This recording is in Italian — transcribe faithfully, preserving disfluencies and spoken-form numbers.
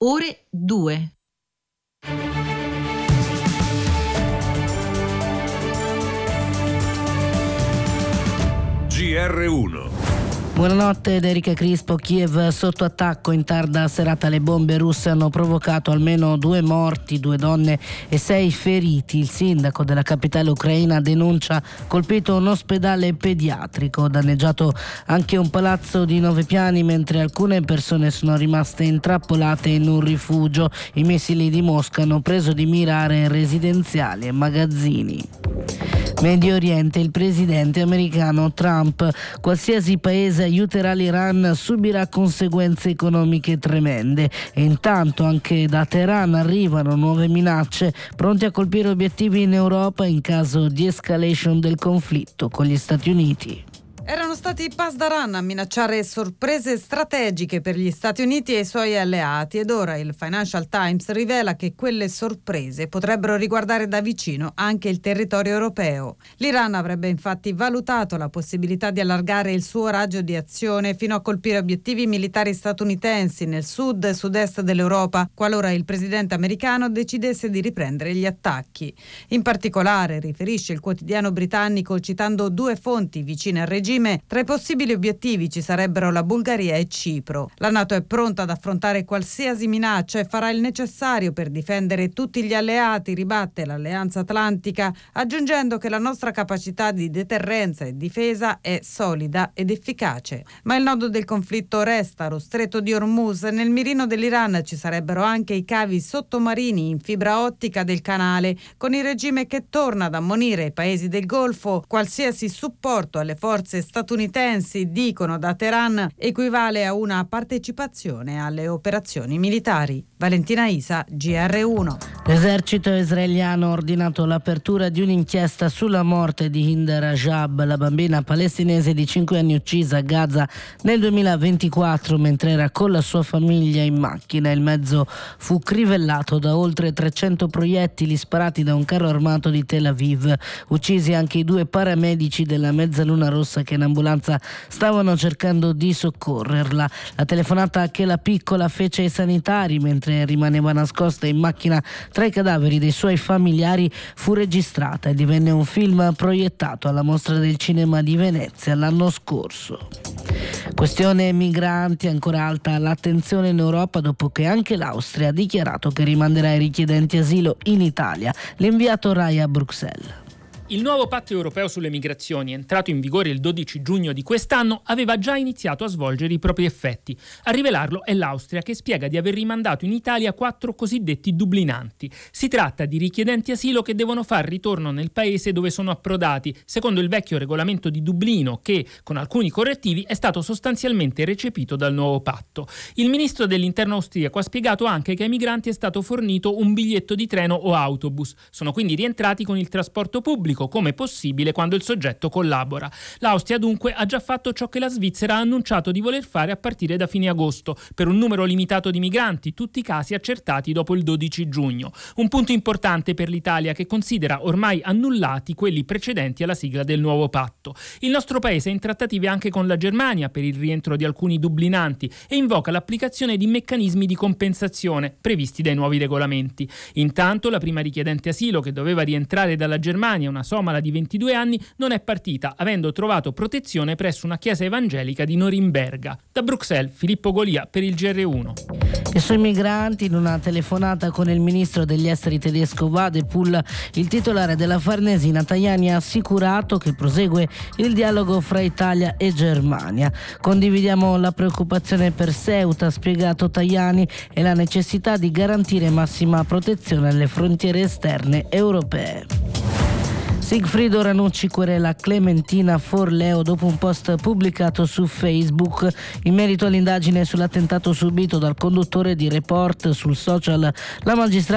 ore due. G R uno. Buonanotte da Erika Crispo. Kiev sotto attacco. In tarda serata le bombe russe hanno provocato almeno due morti, due donne e sei feriti. Il sindaco della capitale ucraina denuncia colpito un ospedale pediatrico, danneggiato anche un palazzo di nove piani, mentre alcune persone sono rimaste intrappolate in un rifugio. I missili di Mosca hanno preso di mira aree residenziali e magazzini. Medio Oriente, il presidente americano Trump: qualsiasi paese aiuterà l'Iran subirà conseguenze economiche tremende. E intanto anche da Teheran arrivano nuove minacce, pronti a colpire obiettivi in Europa in caso di escalation del conflitto con gli Stati Uniti. Erano stati i Pasdaran a minacciare sorprese strategiche per gli Stati Uniti e i suoi alleati, ed ora il Financial Times rivela che quelle sorprese potrebbero riguardare da vicino anche il territorio europeo. L'Iran avrebbe infatti valutato la possibilità di allargare il suo raggio di azione fino a colpire obiettivi militari statunitensi nel sud e sud-est dell'Europa, qualora il presidente americano decidesse di riprendere gli attacchi. In particolare, riferisce il quotidiano britannico, citando due fonti vicine al regime, tra i possibili obiettivi ci sarebbero la Bulgaria e Cipro. La NATO è pronta ad affrontare qualsiasi minaccia e farà il necessario per difendere tutti gli alleati, ribatte l'Alleanza Atlantica, aggiungendo che la nostra capacità di deterrenza e difesa è solida ed efficace. Ma il nodo del conflitto resta lo stretto di Hormuz. Nel mirino dell'Iran ci sarebbero anche i cavi sottomarini in fibra ottica del canale, con il regime che torna ad ammonire i paesi del Golfo: qualsiasi supporto alle forze statunitensi, dicono da Teheran, equivale a una partecipazione alle operazioni militari. Valentina Isa, G R uno. L'esercito israeliano ha ordinato l'apertura di un'inchiesta sulla morte di Hind Rajab, la bambina palestinese di cinque anni uccisa a Gaza nel duemilaventiquattro mentre era con la sua famiglia in macchina. Il mezzo fu crivellato da oltre trecento proiettili sparati da un carro armato di Tel Aviv. Uccisi anche i due paramedici della Mezzaluna Rossa che in ambulanza stavano cercando di soccorrerla. La telefonata che la piccola fece ai sanitari mentre rimaneva nascosta in macchina tra i cadaveri dei suoi familiari fu registrata e divenne un film proiettato alla Mostra del Cinema di Venezia l'anno scorso. Questione migranti: ancora alta l'attenzione in Europa dopo che anche l'Austria ha dichiarato che rimanderà i richiedenti asilo in Italia. L'inviato Rai a Bruxelles. Il nuovo patto europeo sulle migrazioni, entrato in vigore il dodici giugno di quest'anno, aveva già iniziato a svolgere i propri effetti. A rivelarlo è l'Austria, che spiega di aver rimandato in Italia quattro cosiddetti dublinanti. Si tratta di richiedenti asilo che devono far ritorno nel paese dove sono approdati, secondo il vecchio regolamento di Dublino, che, con alcuni correttivi, è stato sostanzialmente recepito dal nuovo patto. Il ministro dell'Interno austriaco ha spiegato anche che ai migranti è stato fornito un biglietto di treno o autobus. Sono quindi rientrati con il trasporto pubblico, come possibile quando il soggetto collabora. L'Austria dunque ha già fatto ciò che la Svizzera ha annunciato di voler fare a partire da fine agosto, per un numero limitato di migranti, tutti i casi accertati dopo il dodici giugno. Un punto importante per l'Italia, che considera ormai annullati quelli precedenti alla sigla del nuovo patto. Il nostro paese è in trattative anche con la Germania per il rientro di alcuni dublinanti e invoca l'applicazione di meccanismi di compensazione previsti dai nuovi regolamenti. Intanto la prima richiedente asilo, che doveva rientrare dalla Germania, una somala di ventidue anni, non è partita, avendo trovato protezione presso una chiesa evangelica di Norimberga. Da Bruxelles, Filippo Golia per il G R uno. E sui migranti, in una telefonata con il ministro degli esteri tedesco Wadephul, il titolare della Farnesina Tajani ha assicurato che prosegue il dialogo fra Italia e Germania. Condividiamo la preoccupazione per Ceuta, ha spiegato Tajani, e la necessità di garantire massima protezione alle frontiere esterne europee. Sigfrido Ranucci querela Clementina Forleo dopo un post pubblicato su Facebook in merito all'indagine sull'attentato subito dal conduttore di Report sul social. La magistrata